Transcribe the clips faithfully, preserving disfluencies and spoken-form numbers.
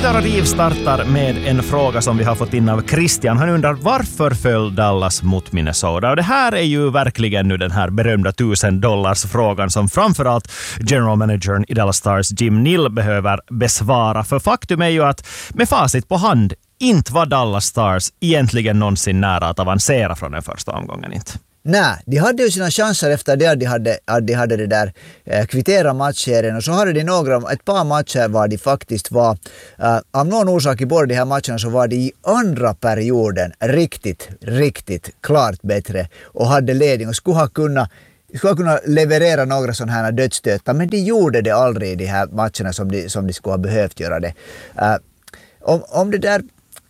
Rytar och riv startar med en fråga som vi har fått in av Christian. Han undrar varför föll Dallas mot Minnesota? Och det här är ju verkligen nu den här berömda tusen dollars frågan som framförallt general managern i Dallas Stars Jim Nill behöver besvara. För faktum är ju att med facit på hand inte var Dallas Stars egentligen någonsin nära att avancera från den första omgången inte. Nej, de hade ju sina chanser efter det att de hade, att de hade det där eh, kvittera matchserien, och så hade de några, ett par matcher var de faktiskt var, eh, av någon orsak i båda de här matcherna så var de i andra perioden riktigt, riktigt klart bättre och hade ledning och skulle ha kunnat skulle kunna leverera några sådana här dödsstötar, men de gjorde det aldrig i de här matcherna som de, som de skulle ha behövt göra det. Uh, om, om det där,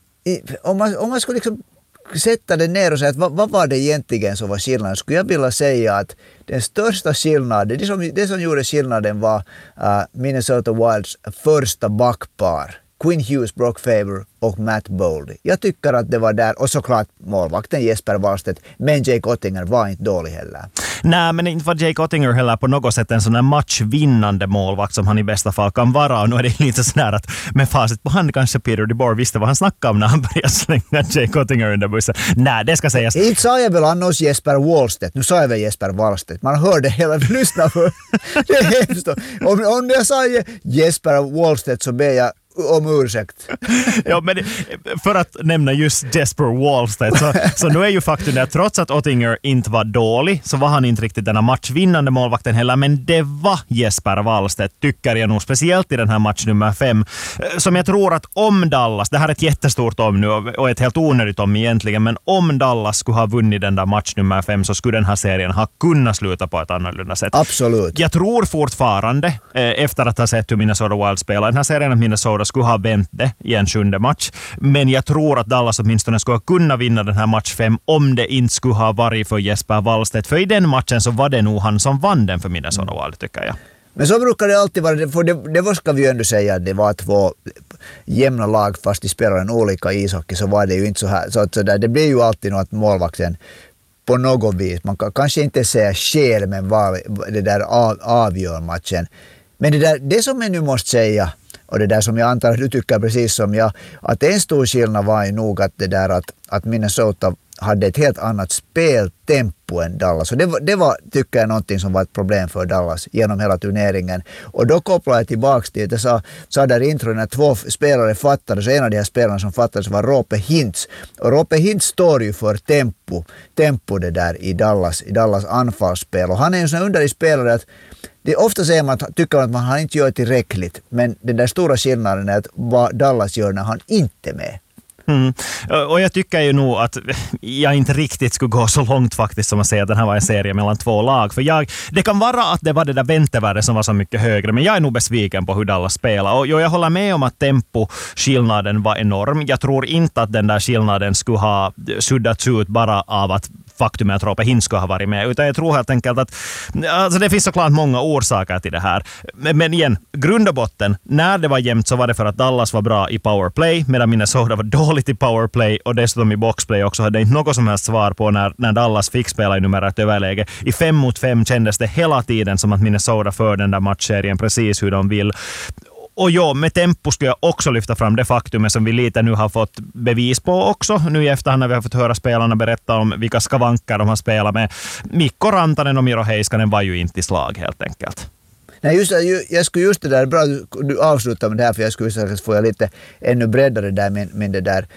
om man, om man skulle liksom sätta det ner och säga att vad, vad var det egentligen som var skillnaden, skulle jag vilja säga att den största skillnaden, det som, det som gjorde skillnaden var uh, Minnesota Wilds första backpar. Quinn Hughes, Brock Faber och Matt Boldy. Jag tycker att det var där, och såklart målvakten Jesper Wallstedt, men Jake Ottinger var inte dålig heller. Nej, men inte var Jake Ottinger heller på något sätt en sån här matchvinnande målvakt som han i bästa fall kan vara, och nu är det lite sådär att med facit på hand kanske Peter DeBoer visste vad han snackade om när han började slänga Jake Ottinger under bussen. Nej, det ska sägas. Inte sa jag väl annars Jesper Wallstedt, nu sa jag väl Jesper Wallstedt. Man hörde hela, lyssna för det är hemskt. Om, om jag sa Jesper Wallstedt så ber jag om ursäkt. Ja, men för att nämna just Jesper Wallstedt så, så nu är ju faktum att trots att Ottinger inte var dålig så var han inte riktigt den här matchvinnande målvakten heller, men det var Jesper Wallstedt tycker jag nog, speciellt i den här match nummer fem, som jag tror att om Dallas, det här är ett jättestort om nu och ett helt onödigt om egentligen, men om Dallas skulle ha vunnit den där match nummer fem så skulle den här serien ha kunnat sluta på ett annorlunda sätt. Absolut. Jag tror fortfarande eh, efter att ha sett hur Minnesota Wild spelar den här serien att Minnesota skulle ha vänt det i en sjunde match. Men jag tror att Dallas åtminstone skulle kunna vinna den här match fem om det inte skulle ha varit för Jesper Wallstedt. För i den matchen så var det nog han som vann den för Minnesota Wild, tycker jag. Men så brukar det alltid vara, för det, det var ska vi ju ändå säga att det var två jämna lag fast de spelar en olika ishockey, så var det ju inte så här. Så att så där, det blir ju alltid något att målvakten på något vis, man kan kanske inte säga skäl, men var det där av, avgör matchen. Men det, där, det som jag nu måste säga, och det där som jag antar att du tycker precis som jag, att en stor skillnad var ju nog att det där att, att Minnesota hade ett helt annat speltempo än Dallas. Och det var, det var, tycker jag, någonting som var ett problem för Dallas genom hela turneringen. Och då kopplar jag tillbaka till det. Jag sa, sa där intro när två spelare fattades. En av de här spelarna som fattades var Roope Hintz. Och Roope Hintz står ju för tempo. Tempo det där i Dallas, i Dallas anfallsspel. Och han är en sån underlig spelare att det ofta säger man att tycker att man har inte gör tillräckligt. Men den där stora skillnaden är att vad Dallas gör när han inte är med. Mm. Och jag tycker ju nog att jag inte riktigt skulle gå så långt faktiskt som att säga att den här var en serie mellan två lag. För jag, det kan vara att det var det där väntevärdet som var så mycket högre, men jag är nog besviken på hur Dallas spelar. Och jag håller med om att temposkillnaden var enorm. Jag tror inte att den där skillnaden skulle ha suddats ut bara av att faktum är att Roope Hintz skulle ha varit med. Utan jag tror helt enkelt att alltså det finns såklart många orsaker till det här. Men, men igen, grund och botten, när det var jämnt så var det för att Dallas var bra i powerplay medan Minnesota var dåligt i powerplay och dessutom i boxplay också. Hade inte något som helst svar på när, när Dallas fick spela i numerärt överläge. I fem mot fem kändes det hela tiden som att Minnesota för den där matchserien precis hur de vill. Och ja, med tempo skulle jag också lyfta fram det faktum som vi lite nu har fått bevis på också. Nu i efterhand när vi har fått höra spelarna berätta om vilka skavanker de har spelat med. Mikko Rantanen och Miro Heiskanen var ju inte i slag helt enkelt. Nej, just, jag skulle just det där, bra du avslutar med det här, för jag skulle säga att få jag lite ännu breddare där min, min det där,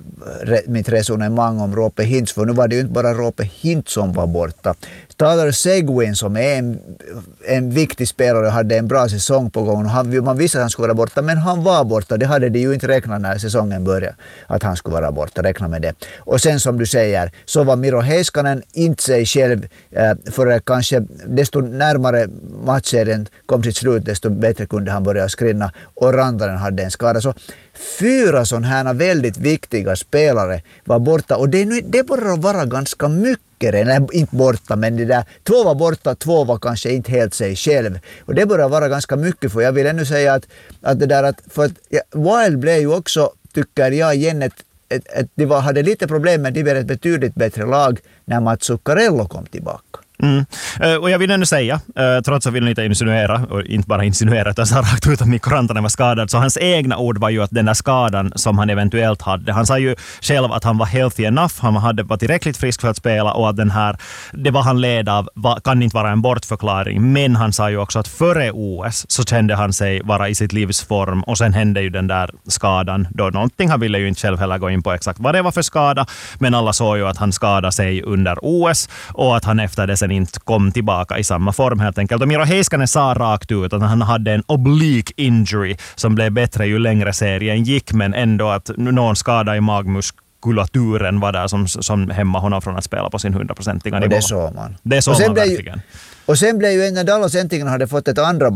mitt resonemang om Roope Hintz, för nu var det ju inte bara Roope Hintz som var borta. Tyler Seguin som är en, en viktig spelare och hade en bra säsong på gång. Han, man visste att han skulle vara borta, men han var borta. Det hade de ju inte räknat när säsongen började, att han skulle vara borta. Räkna med det. Och sen som du säger, så var Miro Heiskanen inte sig själv eh, för kanske desto närmare matchserien kom till slut, desto bättre kunde han börja skrinna. Och Rantanen hade en skada. Så fyra sådana här väldigt viktiga spelare var borta. Och det, nu, det börjar vara ganska mycket. Nej, inte borta, men det där, två var borta, två var kanske inte helt sig själv. Och det börjar vara ganska mycket, för jag vill ännu säga att, att det där att, för att ja, Wild blev ju också, tycker jag igen, ett, ett, ett, de var, hade lite problem med de var ett betydligt bättre lag när Mats Zuccarello kom tillbaka. Mm. Uh, och jag vill ändå säga, uh, trots att vi inte insinuera, och inte bara insinuera utan sa rakt ut att Mikko Rantanen var skadad, så hans egna ord var ju att den där skadan som han eventuellt hade, han sa ju själv att han var healthy enough, han hade var tillräckligt frisk för att spela och att den här, det var han led av var, kan inte vara en bortförklaring, men han sa ju också att före O S så kände han sig vara i sitt livs form och sen hände ju den där skadan då någonting, han ville ju inte själv heller gå in på exakt vad det var för skada, men alla såg ju att han skadade sig under O S och att han efter det sen inte kom tillbaka i samma form helt enkelt. Och Miro Heiskanen sa rakt ut att han hade en oblique injury som blev bättre ju längre serien gick, men ändå att någon skada i magmuskulaturen var där som, som hämmade honom från att spela på sin hundraprocentiga nivå. Och det såg man. Det såg man verkligen. Ju, och sen blev ju när Dallas äntligen hade fått ett andra